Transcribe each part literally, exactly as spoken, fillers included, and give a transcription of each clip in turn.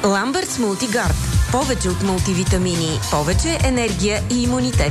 Ламбъртс Мултигард. Повече от мултивитамини, повече енергия и имунитет.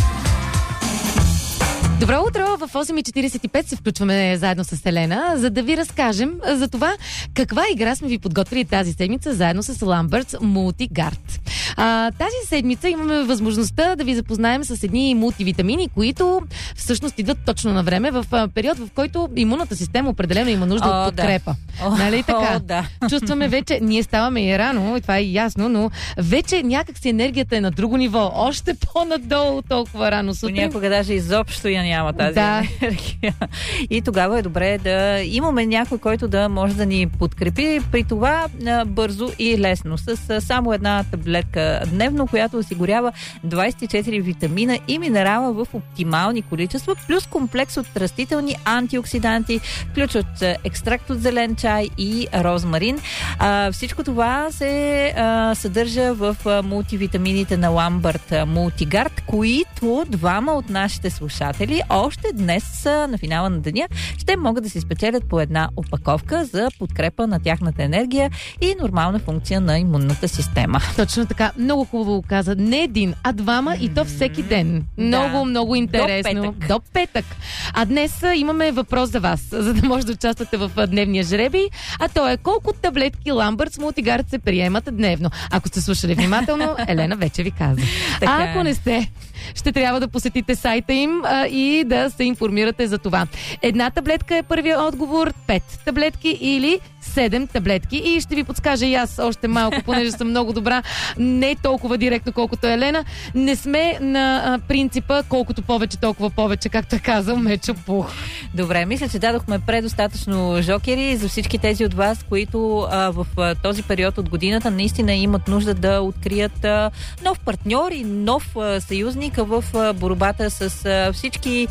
Добро утро! В осем и четиридесет и пет се включваме заедно с Елена, за да ви разкажем за това каква игра сме ви подготвили тази седмица заедно с Ламбъртс Мултигард. А, тази седмица имаме възможността да ви запознаем с едни мултивитамини, които всъщност идват точно на време в а, период, в който имунната система определено има нужда О, от подкрепа. Да. О, нали така? О, да. Чувстваме вече, ние ставаме и рано, и това е ясно, но вече някакси енергията е на друго ниво, още по-надолу толкова рано сутрин. Понякога даже изобщо я няма тази да. енергия. И тогава е добре да имаме някой, който да може да ни подкрепи, при това а, бързо и лесно, с а, само една таблетка дневно, която осигурява двадесет и четири витамина и минерала в оптимални количества, плюс комплекс от растителни антиоксиданти, включват а, екстракт от зелен чай и розмарин. А, всичко това се а, съдържа в а, мултивитамините на Ламбърт Мултигард, които двама от нашите слушатели още днес на финала на деня ще могат да си спечелят по една опаковка за подкрепа на тяхната енергия и нормална функция на имунната система. Точно така. Много хубаво каза. Не един, а двама и то всеки ден. Много, да. много интересно. До петък. До петък. А днес имаме въпрос за вас, за да може да участвате в дневния жребий. А то е колко таблетки Ламбъртс Мултигард се приемат дневно. Ако сте слушали внимателно, Елена вече ви каза. А ако не сте, ще трябва да посетите сайта им а, и да се информирате за това. Една таблетка е първият отговор, пет таблетки или седем таблетки. И ще ви подскажа и аз още малко, понеже съм много добра, не толкова директно, колкото Елена. Не сме на а, принципа колкото повече, толкова повече, както е казал Мечо Пух. Добре, мисля, че дадохме предостатъчно жокери за всички тези от вас, които а, в а, този период от годината наистина имат нужда да открият а, нов партньор и нов а, съюзник в а, борбата с а, всички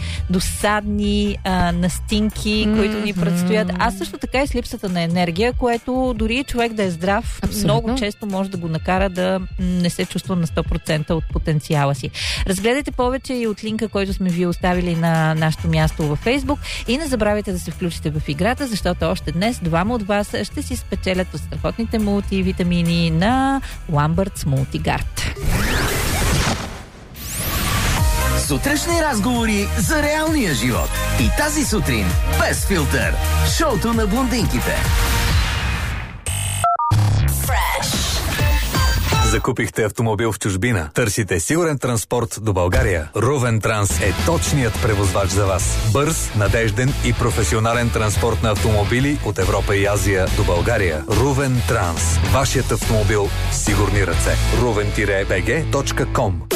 досадни а, настинки, mm-hmm. които ни предстоят. А също така и с липсата на енергия, което дори човек да е здрав, абсолютно, много често може да го накара да не се чувства на сто процента от потенциала си. Разгледайте повече и от линка, който сме ви оставили на нашето място във Фейсбук, и не забравяйте да се включите в играта, защото още днес двама от вас ще си спечелят от страхотните мултивитамини на Ламбъртс Мултигард. Сутрешни разговори за реалния живот. И тази сутрин без филтър. Шоуто на блондинките. Закупихте автомобил в чужбина? Търсите сигурен транспорт до България? Рувен Транс е точният превозвач за вас. Бърз, надежден и професионален транспорт на автомобили от Европа и Азия до България. Рувен Транс. Вашият автомобил в сигурни ръце. ruven dash b g точка com